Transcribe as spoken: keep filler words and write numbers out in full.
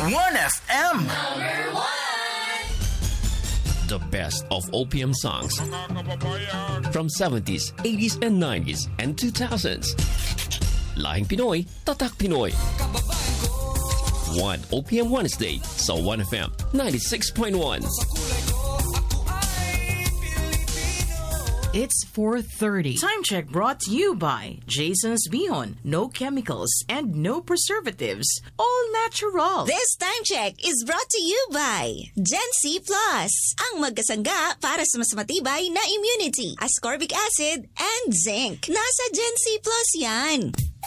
one F M. The best of O P M songs from seventies, eighties, and nineties, and two thousands. Lahing Pinoy, Tatak Pinoy. One O P M Wednesday sa one F M ninety-six point one. It's four thirty. Time check brought to you by Jason's Bihon. No chemicals and no preservatives. All natural. This time check is brought to you by Gen C Plus. Ang magkasangga para sa mas matibay na immunity, ascorbic acid, and zinc. Nasa Gen C Plus yan.